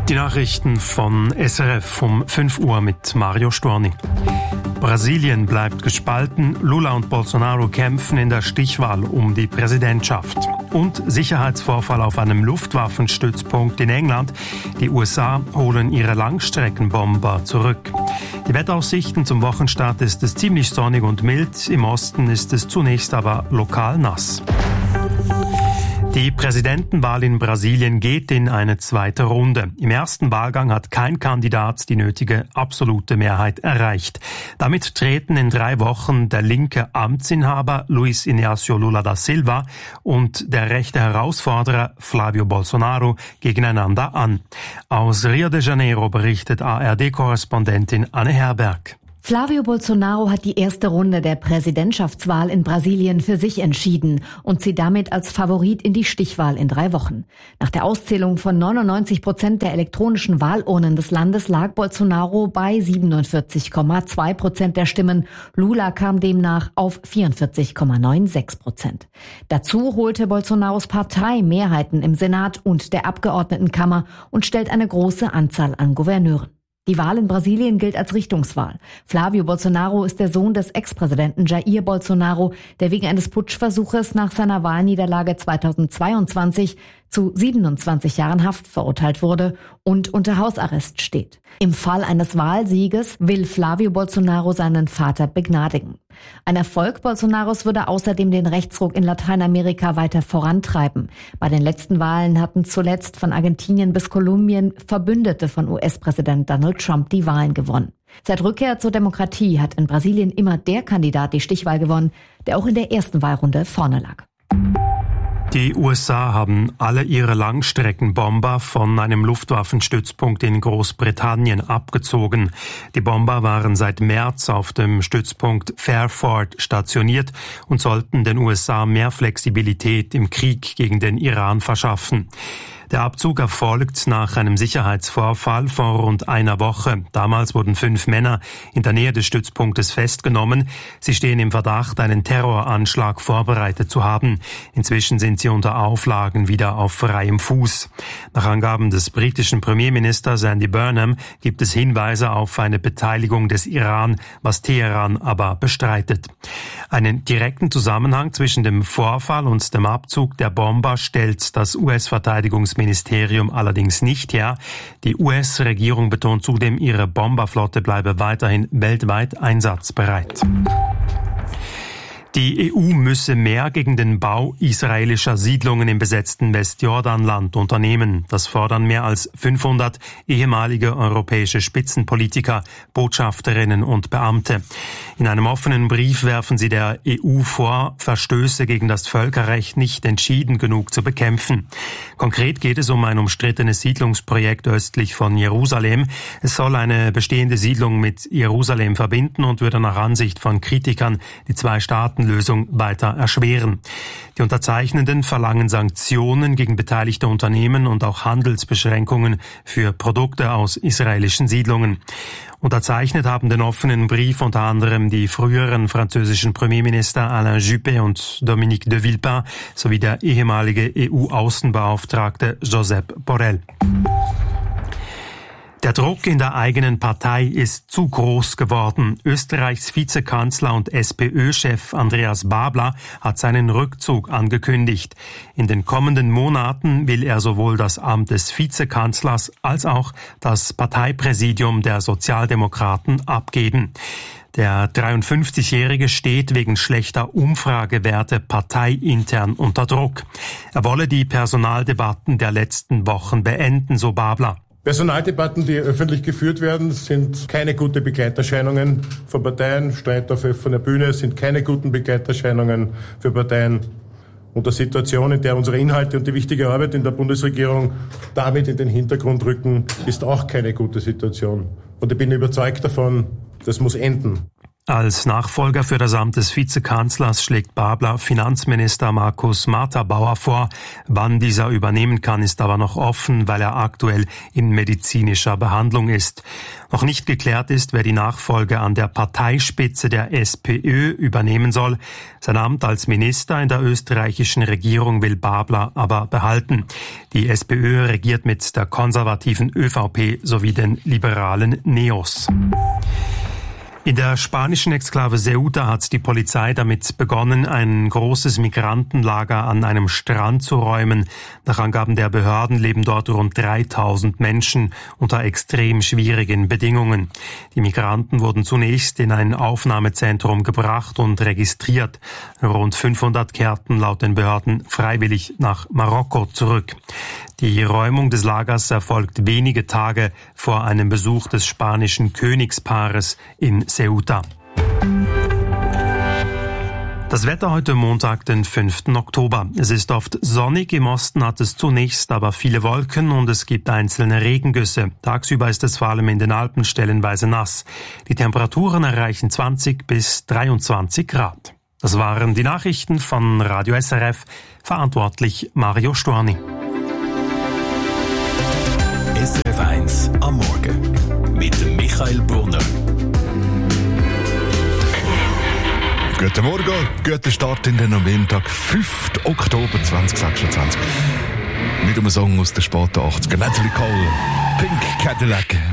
Die Nachrichten von SRF um 5 Uhr mit Mario Storni. Brasilien bleibt gespalten, Lula und Bolsonaro kämpfen in der Stichwahl um die Präsidentschaft. Und Sicherheitsvorfall auf einem Luftwaffenstützpunkt in England. Die USA holen ihre Langstreckenbomber zurück. Die Wetteraussichten zum Wochenstart ist es ziemlich sonnig und mild. Im Osten ist es zunächst aber lokal nass. Die Präsidentenwahl in Brasilien geht in eine zweite Runde. Im ersten Wahlgang hat kein Kandidat die nötige absolute Mehrheit erreicht. Damit treten in 3 Wochen der linke Amtsinhaber Luiz Inácio Lula da Silva und der rechte Herausforderer Flávio Bolsonaro gegeneinander an. Aus Rio de Janeiro berichtet ARD-Korrespondentin Anne Herberg. Flávio Bolsonaro hat die erste Runde der Präsidentschaftswahl in Brasilien für sich entschieden und zieht damit als Favorit in die Stichwahl in 3 Wochen. Nach der Auszählung von 99% der elektronischen Wahlurnen des Landes lag Bolsonaro bei 47,2% der Stimmen. Lula kam demnach auf 44,96%. Dazu holte Bolsonaros Partei Mehrheiten im Senat und der Abgeordnetenkammer und stellt eine große Anzahl an Gouverneuren. Die Wahl in Brasilien gilt als Richtungswahl. Flávio Bolsonaro ist der Sohn des Ex-Präsidenten Jair Bolsonaro, der wegen eines Putschversuches nach seiner Wahlniederlage 2022 zu 27 Jahren Haft verurteilt wurde und unter Hausarrest steht. Im Fall eines Wahlsieges will Flávio Bolsonaro seinen Vater begnadigen. Ein Erfolg Bolsonaros würde außerdem den Rechtsruck in Lateinamerika weiter vorantreiben. Bei den letzten Wahlen hatten zuletzt von Argentinien bis Kolumbien Verbündete von US-Präsident Donald Trump die Wahlen gewonnen. Seit Rückkehr zur Demokratie hat in Brasilien immer der Kandidat die Stichwahl gewonnen, der auch in der ersten Wahlrunde vorne lag. Die USA haben alle ihre Langstreckenbomber von einem Luftwaffenstützpunkt in Großbritannien abgezogen. Die Bomber waren seit März auf dem Stützpunkt Fairford stationiert und sollten den USA mehr Flexibilität im Krieg gegen den Iran verschaffen. Der Abzug erfolgt nach einem Sicherheitsvorfall vor rund einer Woche. Damals wurden 5 Männer in der Nähe des Stützpunktes festgenommen. Sie stehen im Verdacht, einen Terroranschlag vorbereitet zu haben. Inzwischen sind sie unter Auflagen wieder auf freiem Fuß. Nach Angaben des britischen Premierministers Andy Burnham gibt es Hinweise auf eine Beteiligung des Iran, was Teheran aber bestreitet. Einen direkten Zusammenhang zwischen dem Vorfall und dem Abzug der Bomber stellt das US-Verteidigungsministerium allerdings nicht her. Die US-Regierung betont zudem, ihre Bomberflotte bleibe weiterhin weltweit einsatzbereit. Die EU müsse mehr gegen den Bau israelischer Siedlungen im besetzten Westjordanland unternehmen. Das fordern mehr als 500 ehemalige europäische Spitzenpolitiker, Botschafterinnen und Beamte. In einem offenen Brief werfen sie der EU vor, Verstöße gegen das Völkerrecht nicht entschieden genug zu bekämpfen. Konkret geht es um ein umstrittenes Siedlungsprojekt östlich von Jerusalem. Es soll eine bestehende Siedlung mit Jerusalem verbinden und würde nach Ansicht von Kritikern die Zwei-Staaten-Lösung weiter erschweren. Die Unterzeichnenden verlangen Sanktionen gegen beteiligte Unternehmen und auch Handelsbeschränkungen für Produkte aus israelischen Siedlungen. Unterzeichnet haben den offenen Brief unter anderem die früheren französischen Premierminister Alain Juppé und Dominique de Villepin sowie der ehemalige EU-Außenbeauftragte Josep Borrell. Der Druck in der eigenen Partei ist zu groß geworden. Österreichs Vizekanzler und SPÖ-Chef Andreas Babler hat seinen Rückzug angekündigt. In den kommenden Monaten will er sowohl das Amt des Vizekanzlers als auch das Parteipräsidium der Sozialdemokraten abgeben. Der 53-Jährige steht wegen schlechter Umfragewerte parteiintern unter Druck. Er wolle die Personaldebatten der letzten Wochen beenden, so Babler. Personaldebatten, die öffentlich geführt werden, sind keine gute Begleiterscheinungen von Parteien. Streit auf offener Bühne sind keine guten Begleiterscheinungen für Parteien. Und der Situation, in der unsere Inhalte und die wichtige Arbeit in der Bundesregierung damit in den Hintergrund rücken, ist auch keine gute Situation. Und ich bin überzeugt davon, das muss enden. Als Nachfolger für das Amt des Vizekanzlers schlägt Babler Finanzminister Markus Martha-Bauer vor. Wann dieser übernehmen kann, ist aber noch offen, weil er aktuell in medizinischer Behandlung ist. Noch nicht geklärt ist, wer die Nachfolge an der Parteispitze der SPÖ übernehmen soll. Sein Amt als Minister in der österreichischen Regierung will Babler aber behalten. Die SPÖ regiert mit der konservativen ÖVP sowie den liberalen NEOS. In der spanischen Exklave Ceuta hat die Polizei damit begonnen, ein großes Migrantenlager an einem Strand zu räumen. Nach Angaben der Behörden leben dort rund 3000 Menschen unter extrem schwierigen Bedingungen. Die Migranten wurden zunächst in ein Aufnahmezentrum gebracht und registriert. Rund 500 kehrten laut den Behörden freiwillig nach Marokko zurück. Die Räumung des Lagers erfolgt wenige Tage vor einem Besuch des spanischen Königspaares in Ceuta. Das Wetter heute Montag, den 5. Oktober. Es ist oft sonnig, im Osten hat es zunächst aber viele Wolken und es gibt einzelne Regengüsse. Tagsüber ist es vor allem in den Alpen stellenweise nass. Die Temperaturen erreichen 20 bis 23 Grad. Das waren die Nachrichten von Radio SRF, verantwortlich Mario Storni. SRF 1 am Morgen mit dem Michael Brunner. Guten Morgen, guten Start in den Montag, 5. Oktober 2026. Mit einem Song aus den späten 80ern. Natalie Cole, Pink Cadillac.